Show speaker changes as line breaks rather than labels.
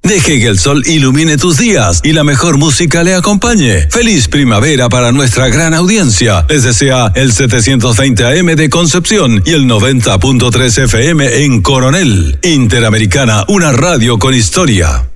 Deje que el sol ilumine tus días y la mejor música le acompañe. Feliz primavera para nuestra gran audiencia. Les desea el 720 AM de Concepción y el 90.3 FM en Coronel. Interamericana, una radio con historia.